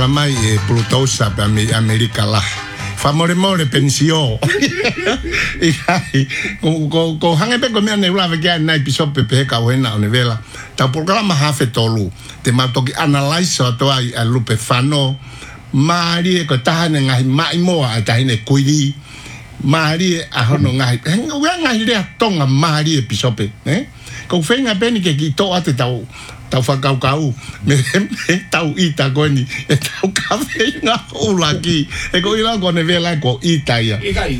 Mai e Plutosa pe America la. Famore pensio. Ko hange pe ko me ne la vega na episode pe ka wena ne vela. Ta programa hafe tolu. Te ma toki analyze to ai a lupe fano. Mari ko ta ne ngai mai mo a ta ne kuidi. Mari a hono ngai. Ngai le tonga mari episode, Ko fenga beni ke ki to ate tau whakau me tau ita koe ni e tau kawe ngā ulaki e ko ila kone vela ko ita ia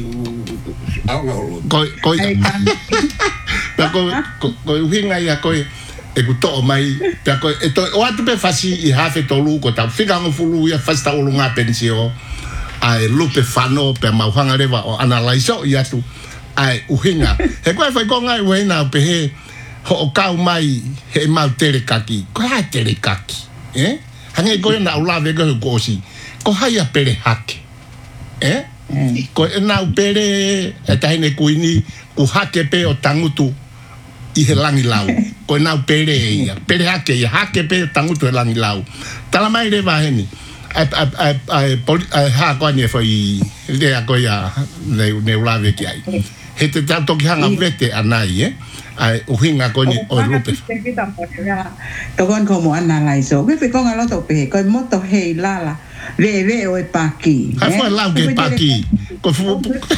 ko uhinga ia koe e ku to'o mai pia koe e toi o atu pe fasi i hafe tolu ko tau whikanga fulu ia fasi tau ulu ngā pensio ai lupe whano pia mauhanga rewa o analaiso i atu ai uhinga he koe whai ko ngai uheina pe he ho kau mai he mau tere kaki ko ha tere kaki hange ko na ula vega ko si ko hai a pere hake ko na pere etahine kuini ku hake pe o tangutu i he langi lau ko na pere hake i hake pe o tangutu he langi lau tala mai le va heni ai ha ko ni foi le a ko ya ne ula vega ai he te tanto ki hanga vete anai ai uhinga ko ni o lupe to kon ko mo analyze o pe ko ngalo to pe ko moto hei lala ve o e paki ha fo la ke paki ko fu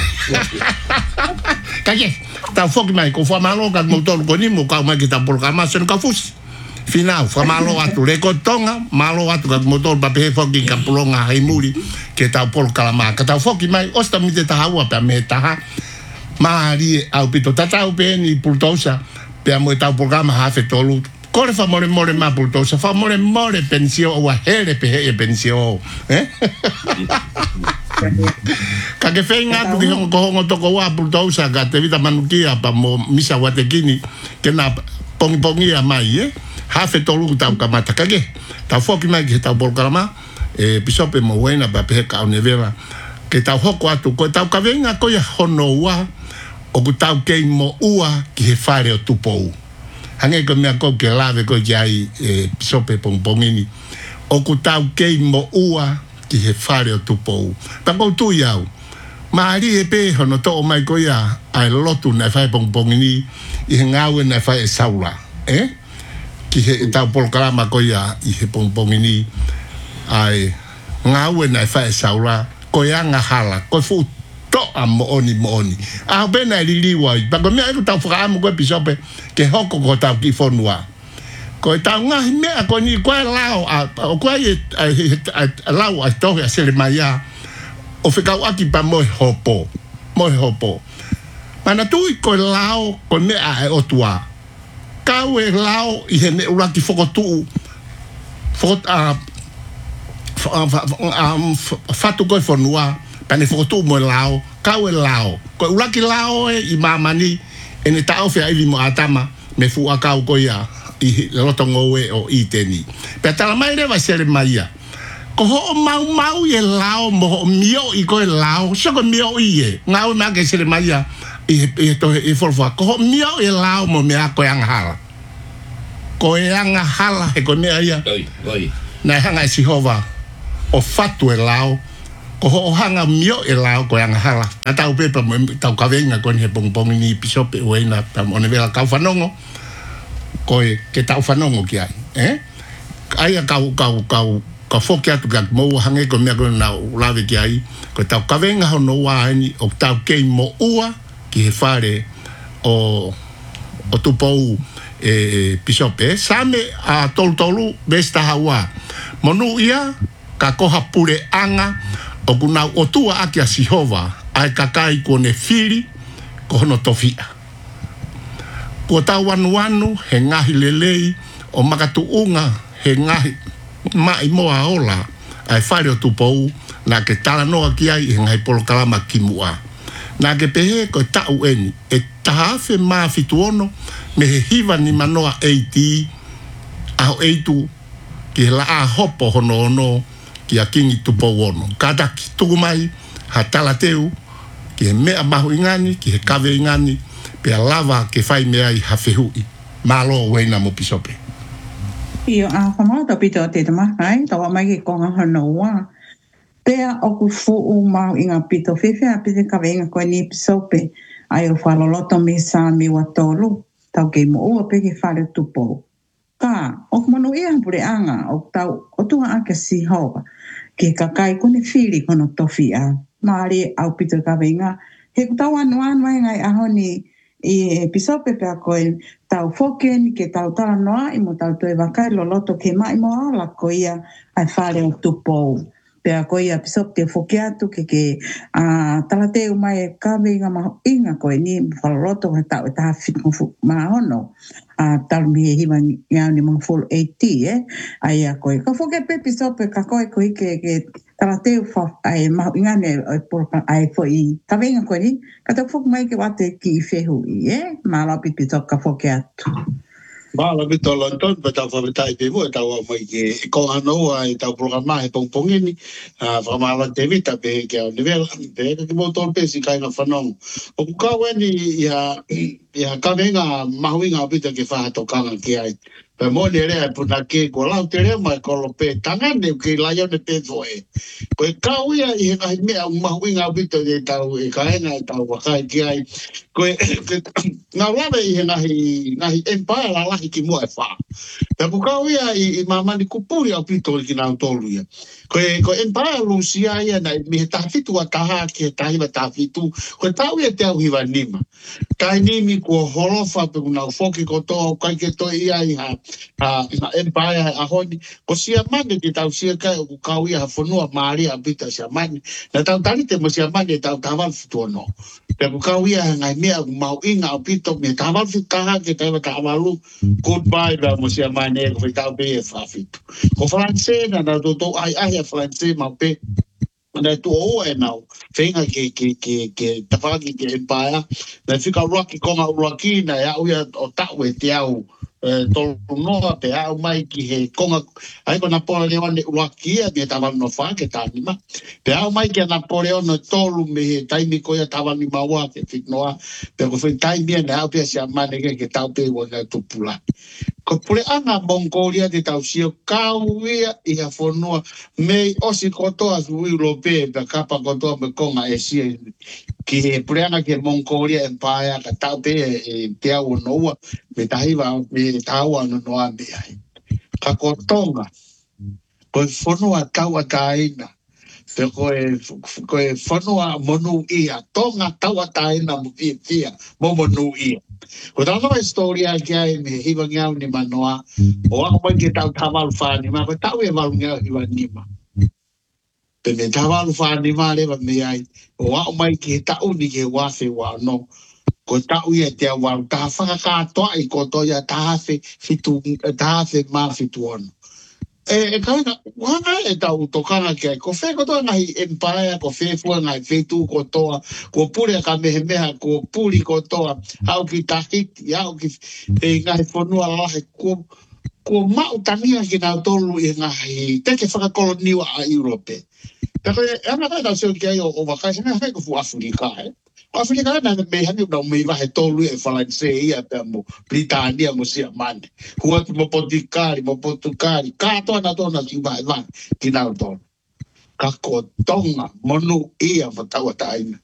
kaje ta fo ki mai ko fo malo ka motor ko ni mo ka mai ki ta programa sen ka fus final fo malo atu le ko tonga malo atu ka motor pa pe fo ki ka pulonga hai muri ke ta por kalama ka ta fo ki mai osta mi te ta hawa pa me ta Mari au pito tata au pe ni Plutosa pe amo tau programa hafe tolu kore fa more ma Plutosa fa more pensio o here pe he pensio ka ke fenga tu ki ko toko wa Plutosa ka te vita manukia pa mo misa watekini ke na pongi mai hafe tolu tau kamata ka ke tau foki mai ki tau programa piso pe mo wena pa pe ka univera ke tau hoko atu ko tau ka venga ko ya honoa o ku tau kei mo ua ki he whare o tupou. Hange ko mea ko ke lawe ko ki ai sope pongpongini. O ku tau kei mo ua ki he whare o tupou. Pako tu iau. Maari e pe hono to o mai ko ia ai lotu nai whai pongpongini i he ngawe nai whai e saula. Ki he tau polkarama ko ia i he pongpongini ai ngawe nai whai e saula ko ia ngahala ko fu to mo oni a bena liliwa pa ko me ta fra mo ko pisope ke hoko ko ta ki fonua ko ta nga me ko ni ko lao ko ai lao a to ya sele maya o fika aki pa mo hopo mana tu ko lao ko me a o tua ka we lao i he ne ula ki foko tu fatu ko fonua pane foto mo lao kawe lao ko ulaki lao i mamani ene ta ofe ai mo atama me fu akau ko ya i lotongo we o iteni pe tala mai le va ser maia ko ho mau ye lao mo mio i ko lao so ko mio i ngau ma ke ser maia i to i forfa ko mio e lao mo me ko yang hala ko yang hala e ko me ia oi na hanga si hova o fatu e lao ko hanga mio e lao ko yang hala ata upe pa tau ka venga ko he pong ni pisope wena pa one vela ka fanongo ko ke tau fanongo ki ai ka foki atu ka mo hange ko me ko na lave ki ai ko tau ka venga hono wa ni o tau ke mo ua ki he fare o tupou pisope same a tolu besta hawa monu ia ka koha pure anga o kuna o tua aki a Sihova ai kakai ko ne fili ko no tofia ko ta wanu he ngahi lelei o makatuunga he ngahi mai moa ola ai whare o tupou na ke tala noa ki ai he ngai polo kalama ki mua na ke pehe ko tau eni e tahafe maa fituono me he hiva ni manoa eiti aho eitu ki he la a hopo hono ki a kingi tupo wono. Kada ki tuku mai, ha tala teu, ki he mea mahu ingani, ki he kawe ingani, pe a lava ke whai mea i hawhehui. Malo weina mo pisope. Io a whamau ta pito te tama kai, tawa mai ki konga hanoa. Pea o ku fu u mau inga pito whiwhi a pite ka venga koe ni pisope. Ai o whaloloto me sa mi wa tolu. Tau ke mo ua pe ke whare tupo. Ka, o manu ia pure anga o tau o tunga ake si hoa. Ke kakai kone whiri kono tofi a. Maari au pito ka venga. He ku tau anu ai ngai aho ni i pisope pea koe tau foken ke tau tala noa i mo tau toe wakai lo loto ke mai mo ala ko ia ai whare o tupo. Pea ko ia pisop te foke atu ke tala te umai e kawe inga koe ni whaloloto he tau e taha whitmo mahono. Talu mi he hiwa ngau ni mga full 80 ai a koe. Ka foke pe pisop e ka koe ko ike ke tala te ai mahu inga ne ai fo i kawe inga koe ni. Ka tau foke mai ke wate ki i whehu i Mālo pi pisop ka foke atu. Mala mi to London pe tau whametai pe mua tau mai ke ko anoa e tau programa he pongpongini whamala te vita pe ke au nivel pe ke mo tol pe si kai na whanong o ku kaweni ia kawenga mahuinga pita ke whahato kanga ki ai pe mo ne rea puna ke ko lau te rea mai kolo pe tangane ke laio ne pe zoe ko e kauia i he ngahi mea mahuinga pita ke tau e kaenga e tau wakai ki ai ko ngā lawe i he ngahi empire la lahi ki mua e wha. Pea ku kauia i mamani kupuri au pito ki nāu tolu ia. Ko empire lusia ia na mi he tahitu a taha ki he tahiwa tahitu. Ko tau ia te au hiwa nima. Kai nimi kua holofa pe kuna ufoki kotoa kai ke toi ia i ha empire a honi. Ko sia mani ki tau sia kai o ku kauia ha whanua maari a pita sia mani. Na tau tarite mo sia mani e tau tawal fitu ono. Pea ku kauia ngai mea mau inga o pito me tawal fitu taha ke taiwa tawalu. Goodbye ra mo sia mani e ko tau pe e whafitu. Ko Francais na to ai a Francais mau pe. Na tu o e nau whenga ke tawhaki ke empire na whika rocky konga rocky na ya uia o tau e te au tolu noa pe au mai ki he konga ai ko Napoleon ne rocky e me tawa no wha ke tānima pe au mai ke Napoleon no tolu me he taimi ko ia tawa ni maua ke whiknoa pe ko whi taimi na au pe si a mane ke tau pe wana tupula ko pule anga Mongolia te tau sio kauia i ha whanua mei osi kotoa sui lope pe kapa kotoa me konga e sia ki he pule anga ke Mongolia Empire ka tau pe e te au noua me tahiwa me tau anu noa me ai ka kotonga ko e whanua tau a taina pe ko e whanua monu ia tonga tau a taina mo pia mo monu ia ko tau kama historia ki ai me hiwa ngiau ni manoa o ako mai ke tau tawalu whanima ko tau e walu ngiau hiwa nima pe me tawalu whanima lewa me ai o ako mai ke tau ni ke wafe wano ko tau ia te walu taha whakakatoa i ko toia tahafe ma fitu ono kaina wanga e tau tokanga ke ko fe ko toa ngai empire ko fe fua ngai fe tu ko toa ko pure ka meha ko puri ko toa au ki tahiti au ki ngai fonua la ko mau tania ki na tolu i ngai te ke whaka koloniwa a Europe pero ana ka tau seo ki ai o wakai sena fe ko fu Afrika Afrika na me hani na me va tolu e falanse ia pe mo Britania mo sia mane hua ki mo Portugali ka to na ki vai ki na to ka ko tonga monu ia fa tawa taina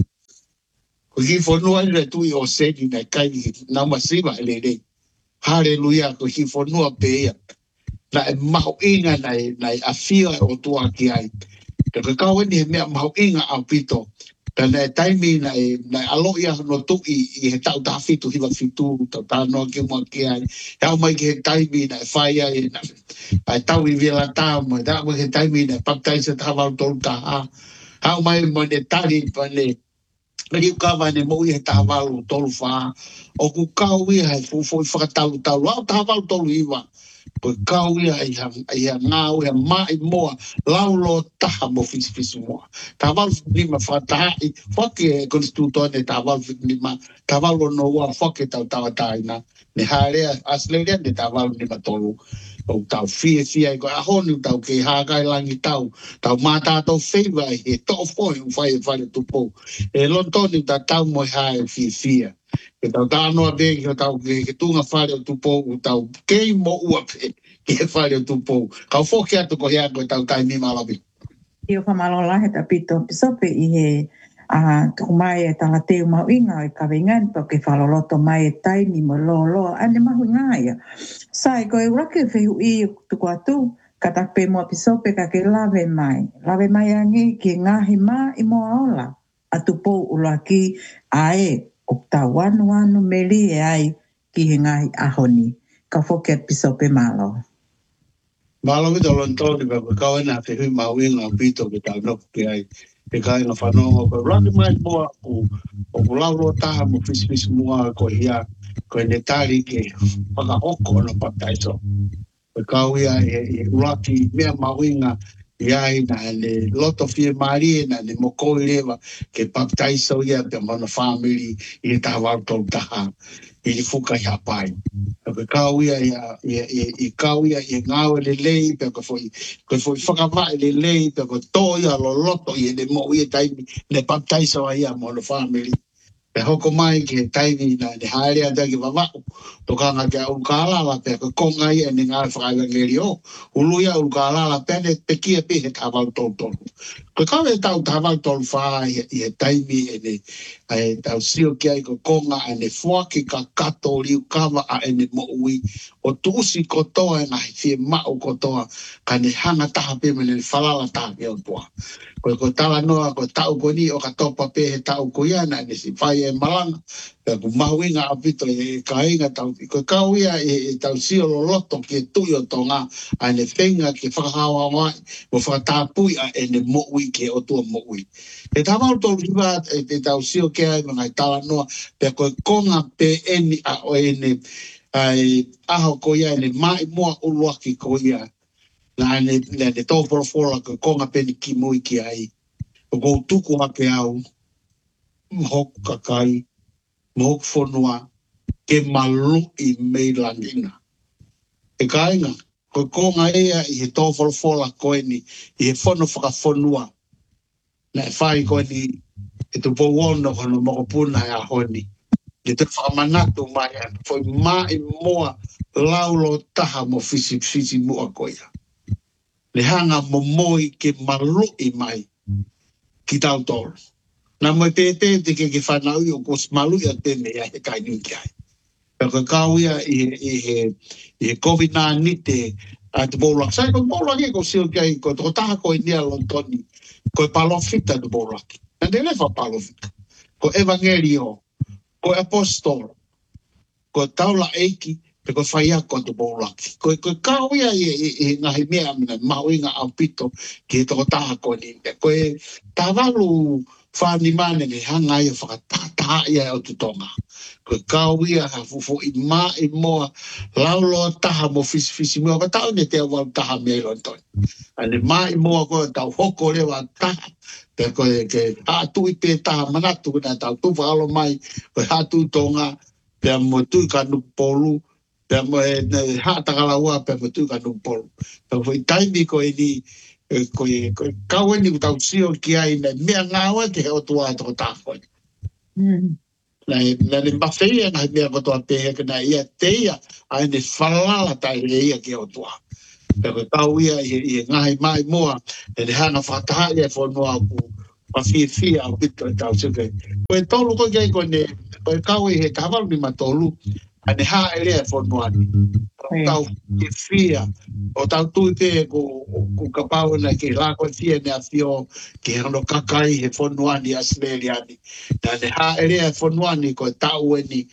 ko ki fo no ai tu o se ni na kai na masiva le haleluya ko ki fo no pe ia na mau inga na afia o tua ki ai ka weni me mau inga a pito Tana taimi na alo ia no tu i he tau ta fitu hiwa fitu ta no ke mo ke ai ha mai ke taimi na faia i na ai tau i vela ta mo da mo ke taimi na paktai se ta val tol ta ha mai mo ne tari pane ri ka va ne mo i ta val tol fa o ku ka wi ha fu fa tau ta val tol iwa ko ka wi ai ha ngau ha mai mo laulo ta mo fis mo taval lima fatai foke konstitutone taval lima taval no wa foke tau taina ne harea asleria de taval lima tolu o tau fie ko ahonu tau ke hagai langi tau mata to feva e to foi fai tu po e lontoni tau mo hai fie ke tau no be ke tau ke tunga fare tu po tau ke mo uape ke whare o tupo. Kau whoki atu ko hea koe tau tai mi malawi. I o whamalola he tapito pisope I he tuku mai e tala teo mauinga o kawengan to ke whaloloto mai e taimi mo lo ane mahu ngāia. Sai koe urake whehu I tuku atu katape mo pisope ka ke lawe mai. Lawe mai angi ke ngahi mā I mo aola. Atu pou ulaki ae o tawanu meli e ai ki he ngahi ahoni. Ka whoke pisope malo. Malawi to lontoni pe kau ena te hui mauinga pito ke tau noku ke ai. Te kai na whanonga ko rani mai moa o laulo taha mo fisi mua ko hia ko ne tari ke whakaoko na pataiso. Pe kau ia e uraki mea mauinga iai na le loto fie marie na le moko lewa ke pataiso ia pe mana family I taha wartau taha I fuka ia pai. Pe kau ia I kau ia I ngau le lei pe ko foi whakawai le lei pe ko tō ia lo loto I le mo ia taimi le pataiso ia mo le family. Pe hoko mai ke taimi na le haere a dagi wawau. Tokanga ke au kālala pe ko konga ia ni ngā whakaiwangeri o. Ulu ia au kālala pe ne pe kia pe he tāwau tōtonu. Ko kawe tau tāwau tōlu whaa I he taimi e ne tau sio ki ai ko konga e ne fuaki ka kato liu kawa a e ne mo ui. O tuusi kotoa e ngahi fie mao kotoa ka ne hanga taha pe me ne whalala taha ke o tua. Ko tala noa ko tau ko ni o ka topa pe he tau ko ia na ne si whai e malanga. Ko mahuinga apito e ka inga tau. Ko kau ia e tau sio lo loto ke tui o tonga a ne whenga ke whakahawa mai mo whakatapui a e ne mo ui ke o tua mo ui. E tamau tolu hiwa e tau sio ke ai mga tala noa pe ko konga pe eni a o ene ai aho ko ia ne mai mua uluaki ko ia. Na ne tōporo whola ko konga peni ki mui ki ai. O kou tuku hake au, mhoku kakai, mhoku whonua, ke malu I mei langina. E kainga, ko konga ea I he tōporo whola koe ni, I he whono whakawhonua. Na e whai koe ni, e tu po wono hono mokopuna e a honi. Le te whakamanatu mai an, foi mai moa laulo taha mo fisi mua koe ia. Le hanga mo moi ke malui mai ki tau tolu. Nā moi pēpē te ke whanau I o kos malui a te mea he kai nui ki ai. Pēka kau ia I he COVID-19 te a te bōlaki. Sai ko bōlaki ko sio ki ai, ko tō taha ko I nia lontoni, ko palofita te bōlaki. Nā te lewa palofita. Ko evangelio, ko apostol, ko taula eiki, pe ko whai ako te bōlaki. Ko kau ia I ngahi mea mina mahuinga au pito ki he toko taha ko ni. Ko e tāwalu whani mane ni hanga ia whakataha ia au tutonga. Ko kau ia ha fufu I mai moa laulo taha mo fisi mua. Ka tau ne te awau taha mea lontoni. Ane mai moa ko tau hoko lewa taha. Pe ko ke hatu I pe taha manatu na tau tuwa alo mai. Ko hatu tonga pe mo tui ka nupolu. Pe mo e hatakalaua pe mo tui ka nupolu. Pe ko I taimi ko ni ko kau ni tau sio ki ai na mea ngawa ke he o tua toko tāwhoi. Na le mawhia na mea kotoa pehe ka na ia teia ai ne whalala tai le ia ke o tua. Pe ko kau ia I ngahi mai moa e ne hana whataha ia whanua ku mawhia au pito e tau sio ke. Ko e tolu ko kei ko ne ko e kau I he kawalu ni matolu ane ha ele e whanua ni. Tau ke fia o tau tui pe ko kapau na ke lako fia ne a fio ke hano kakai he whanuani Australiani. Na ne ha ele e whanuani ko tau ni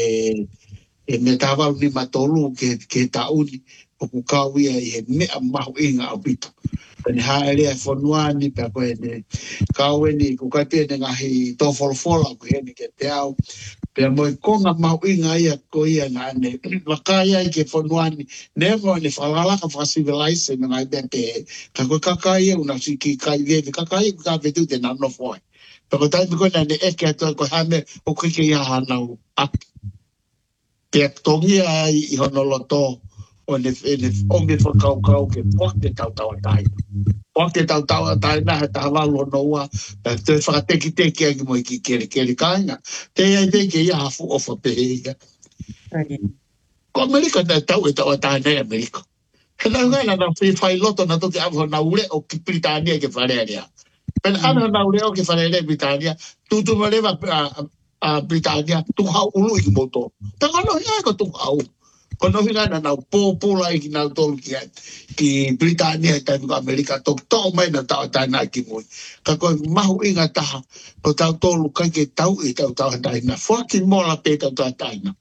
e me tawau ni matolu ke tau ni o kukau ia I he mea mahu inga au pito. Ne ha ele e whanuani pe koe ne kau ni kukai pe ne ngahi tō wholofola ko he ni ke te au. Pea moi konga mau inga ia ko ia na ne wakaya I ke whanuani nevo ne whalalaka whakasivelaise me ngai bepe ka koe kakai una si ki kai vewe kakai ka vetu te nano fwoi pa ko taimi koe na ne eke atua ko hame o kike ia hanau aki pea tongi ai I honoloto o ne onge whakau ke poke tau atai poke tau atai na he tahawalo noua te whakateki agi mo I ki kere kainga te ai teke ia hafu ofa pehe ika ko Amerika na tau atai nei Amerika Hela ngana na fai loto na toki avo na ule o ki Britania ke wharearea. Pena ana na ule o ke wharearea Britania, tu mareva a Britania, tu hau ulu i ki moto. Taka no hea ko tu hau. Kono hina na pōpōla i ki nau tolu ki Britania i tainu Amerika, tō mai na tau taina ki mui. Ka koe mahu inga taha, ko tau tolu kai ke tau i tau taina. Whaki mola pe tau taina.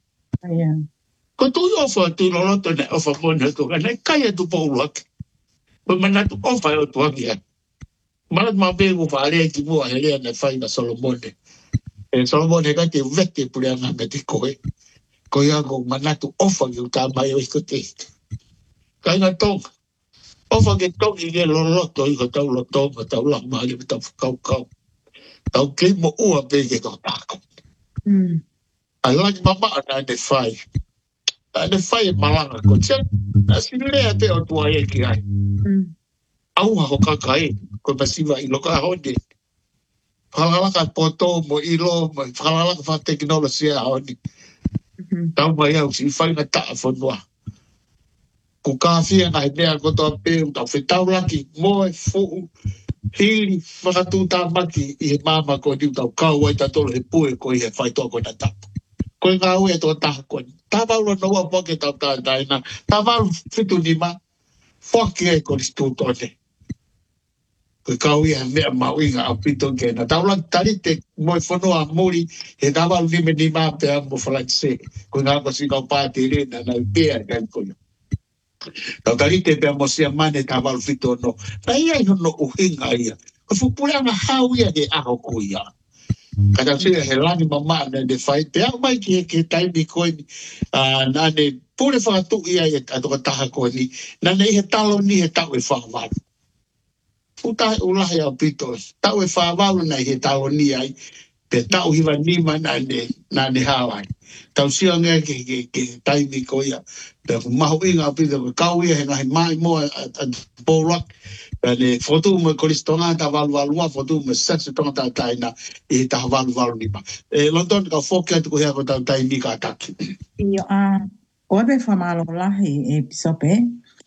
Ko tu ofa tu loloto ne ofa mona tu ka ne kai tu pōlu ake. Ko mana tu ofa o tu ake ake. Mana tu mabengu whaarea ki mua helea ne whaina Solomone. Solomone ka te vete pure anga me te koe. Ko ia ko manatu ofa ki uta mai o iko te. Ka inga tonga. Ofa ke tongi ke loloto i ko tau lotonga, tau lamari, tau whakau. Tau kei mo ua pe ke tau tako. I like mama ana ne whai. Ne whai e malanga ko tia. Asi lea te o tua e ki ai. Auha ho kakai, ko pasiva i loka honde. Whalalaka poto mo ilo, whalalaka wha teknolosia honde. Tau mai au si whainga taa whanua. Ko kāwhia ngai mea ko toa pēu tau whetau laki moe fuu hili whakatū tā maki i he māma ko niu tau kau ai tatolo he pue ko i he whaitoa ko na tapu. Ko i ngā ue tō taha ko ni. Tā waula noa poke tau tātaina. Tā walu whitu ni ma. Whaki e ko ni stūtone. Ko i kau i he mea mauinga au pito kena. Tau laki tarite moe whanua muri he tā walu ni me ni mā pēa mo whalaki se. Ko i ngā ko si kau pāti rena na pēa kai kono. Tau tarite pēa mo sia mane tā walu whitu no. Na ia i hono uhinga ia. Ko whupuranga hau ia he aho ko ia. Kata sia he lani mama na de whai. Pēa mai ki he ke taimi koe ni. Nane pure whakatu ia i atoka taha koe ni. Nane i he talo ni he tau e whakawaru. Utahe ulahe au pitos. Tau e whakawaru na i he talo ni ai. Pe tau hiwa nima nane hawai. Tau sia ngea ke taimi koe ia. Pe mahu inga au pitos. Kau ia he ngahi mai moa a pōrak. Pene fotu me koristonga ta walu fotu me sexu tonga ta taina I ta walu ni pa. London ka fokia tu ko hea ko ta taimi ka taki. Iyo koe pe whamalola e pisope.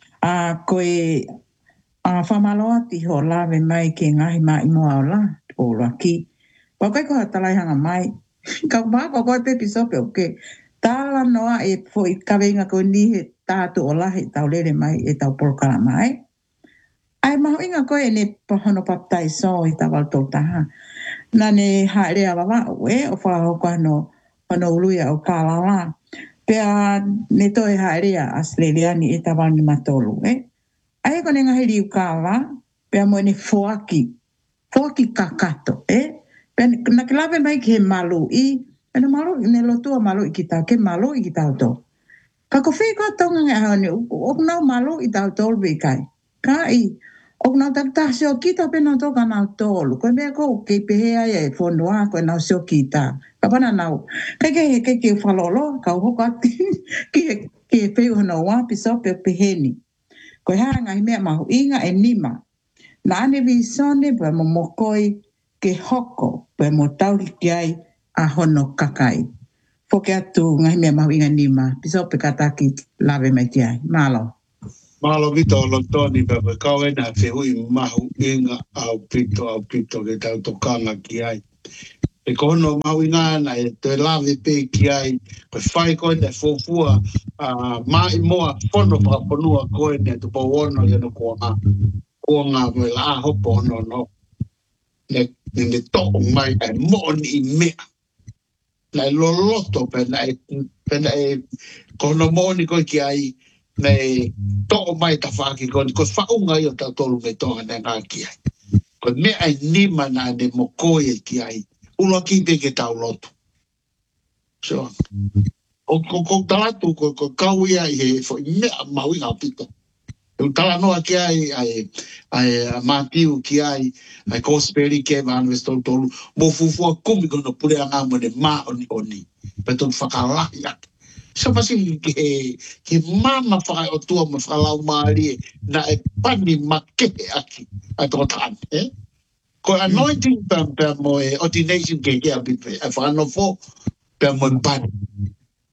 Koe whamaloa ti ho lawe mai ke ngahi mai moa o la. O la ki. Koe ko hatalai hanga mai. Ka mako koe pe pisope o ke. Tāla noa e fo I kawenga ko ni he tātu o lahi tau lere mai e tau porkara mai. Ai maho inga koe ne pahono papai so I tawal tau taha. Nane haere awawa o whahoko ano uluia o kālala. Pea ne toi haere a Australiani e tawal ni matolu. Ai kone ngahi liu kāla, pea mo ne foaki kakato. Pea nakilawe mai ki he malu I, pea malu ne lotua malu I ki tau, ke malu I ki tau to. Kako whiko tonga ngai hane, o nau malu I tau tolu i kai. Kai, o nau takta seo kita pena toka nau tolu. Koe mea ko ke pehea e whonua koe nau seo kita. Kapana nau. Ke whalolo, kau hoko ati. Ke peo hano wapi so pe peheni. Koe hanga I mea mahu inga e nima. Na ane visone pe mo mokoi ke hoko pe mo tauri kiai a hono kakai. Foke atu ngahi mea mahu inga nima. Piso pe kataki lawe mai kiai. Malo. Malo vito lontoni pepe kau ena te hui mahu inga au pito ke tau tokanga ki ai. E kono mahu inga na e te lawe pe ki ai. Koe whai koe ne fofua mai moa pono whakaponua koe ne tu pawono i ano kuanga me la hopo no. Ne toko mai e moni I mea. Na e loloto pena e kono moni koe ki ai. Nei toko mai ta whaki koni, ko whaunga I o tau tolu me tonga ne ngā ki ai. Ko mea ai nima nā ne mokoe ki ai, ulo ki pe ke tau lotu. So, ko talatu, ko kau ia I he, mea maui ngā pito. Ko tala noa ki ai mātiu ki ai Kosperi ke vānu e tolu, mo fufua kumi kono pure a ngā mone mā oni. Peto whakalahi ake. So pasi ke mama whakai o tua ma whakalau maari na e pani makehe aki a tō tāne. Ko anointing pēr mo e ordination ke a bipe, e whanofo pēr mo e pani.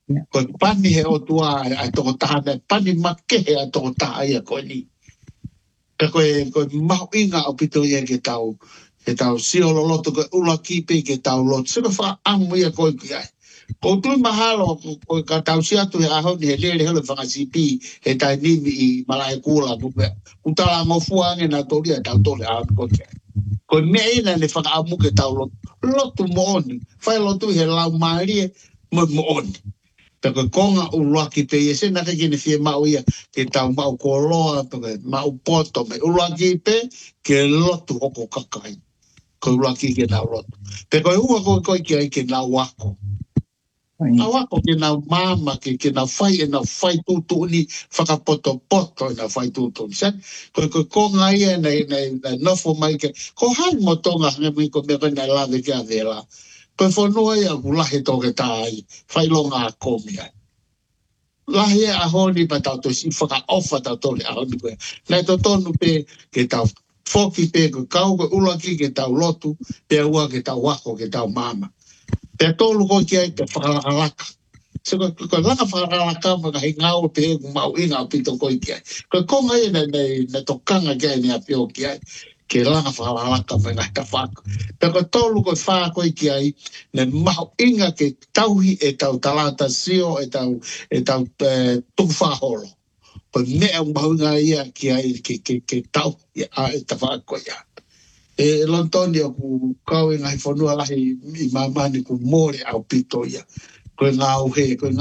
Ko pani he o tua ai toko tahana, pani make he a toko taha ia ko ni. Ka koe mahu inga o pito ia ke tau sio loloto ko ula kipe ke tau loto. Sika wha amu ia koe ki ai. Ko tui mahalo ko ka tau siatu he aho ni he lele hele whanga sipi he tai nimi I malai kula kupe. Utala ngofua ange na toria tau tole aho ko ki ai. Ko mea ina ne whanga amu ke tau loto. Loto mo oni. Whai loto he lau maarie mo oni. Peko konga uluaki pe ye se naka kini fie mau ia ke tau mau koloa peko mau poto me uluaki pe ke lotu hoko kakai ko uluaki ke nau lotu peko hua koi ki ai ke nau wako nau wako ke nau mama ke nau fai tutu ni whakapoto poto na fai tutu sen ko konga ia na nofo mai ke ko hai motonga ngai ko meko na lave ke avela ko fonua ia kulahe toke tai fai longa komi ai lahe a honi pa tau to si whaka ofa tau tole a honi koe nei to tonu pe ke tau foki pe ko kau ko ulaki ke tau lotu pe ua ke tau wako ke tau mama pe tolu ko ki ai te whakalaka se ko laka whakalaka maka hi ngau pe mau inga pito ko ki ai ko konga ia na tokanga ki ai ni a pio ki ai ke langa whakalaka me ngai ka whaka. Peko tolu koe whaa koe ki ai, ne maho inga ke tauhi e tau talata sio e tau tuku whaholo. Koe mea maho inga ia ki ai ke tau a e ta whaa koe ia. E lontoni o ku kau inga hi whanua lahi I mamani ku more au pito ia. Koe ngau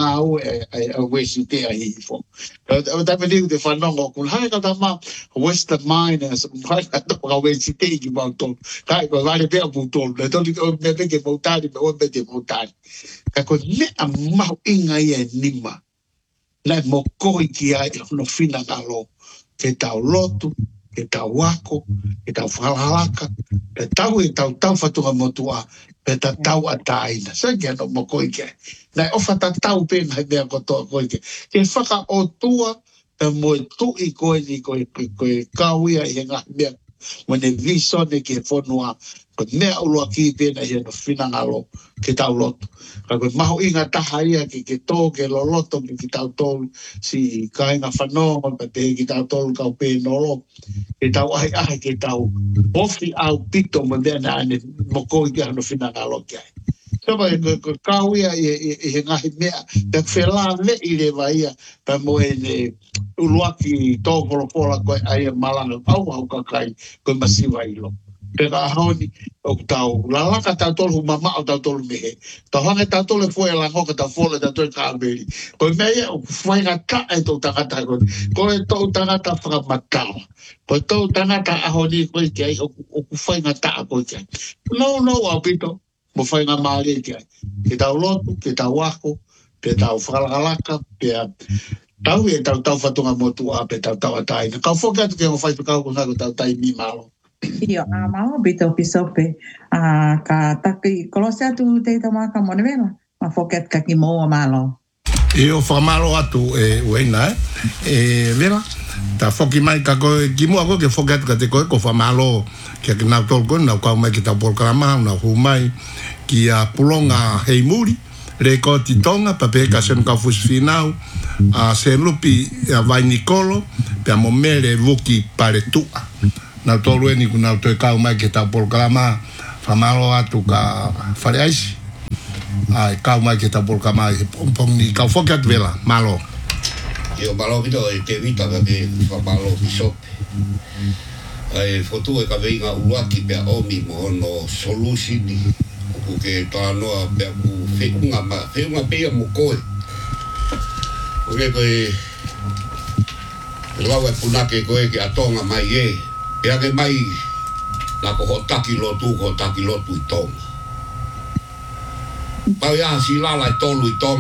e wesi te a hi fo. O tape niu te whanongo ku hai ka tama Western Miners, mai ka toka wesi te ki mau tonu. Kai koe vare pia mu tonu. Le toni o me peke mautari, me o me te mautari. Ka koe mea mahu inga ia nima. Lai mo koi ki ai no fina ngalo. Ke tau lotu, ke tau wako, ke tau whalhalaka, ke tau tau whatunga motua. Pe ta tau a taina. Sa kia no mo koi ke. Nai ofa ta tau pena hai mea kotoa koi ke. Ke whaka o tua, pe moe tui koe ni koe kauia I he ngā mea. Wane visone ke whanua. Ko mea ulua ki pena I he no whinangalo ke tau loto. Ka koe maho inga taha ia ke tō ke loloto ki tau tolu. Si kainga whanonga pa te ki tau tolu kau pēnolo. Ke tau ahi ke tau ofi au pito mo mea na ane mo koi ke ano whinangalo ki ai. Saba ko kauia I he ngahi mea. Pe whela me I le vaia. Pa mo e ne uluaki tōkolo pola koe aia malanga. Au kakai koe masiwa ilo. Pe ka haoni o tau. Lalaka tau tolu mama o tau tolu mehe. Tau hange tau tolu fue langoka tau fole tau tolu kāmeri. Koe mea o whainga ka e tau tangata koe. Koe tau tangata whakamatawa. Koe tau tangata ahoni koe ki ai o whainga taa koe ki ai. No, au pito. Mo whainga maare ki ai. Ke tau lotu, ke tau wako, pe tau whakalaka, pe tau e tau whatunga motu a pe tau ataina. Kau whokatu ke o whaitu kau ko ngako tau tai mi malo. Iyo, mao bito pisope. Ka taki kolose atu te tama ka mone vela. Ma whokat ka ki moa malo. E o whamalo atu e uena vera. Ta whoki mai ka koe ki mua koe ke whokat ka te koe ko whamalo kia ki nau tolko, nau kau mai ki tau polkarama, nau hu mai ki a pulonga hei muri. Re ko ti tonga, pa pe ka sem ka fusfinau, a se lupi a vai Nikolo, pe a mo mere vuki pare tua. Nau tolu eni ku nau toi kau mai ki tau polkarama, whamalo atu ka whare aisi. Ai kau mai ki tau polkarama, pompong ni kau whokat vela, malo. Io malo vito e te vita ka me whamalo pisope. Ai fotu e ka veinga uluaki pe a omi mo ono solusini. Ku ke tā noa pe a ku whiunga pia mo koe. Koe koe lawe punake koe ke atonga mai e. Pe ake mai na ko hotaki lotu I tonga. Pau ia si lala I tolu I tonga.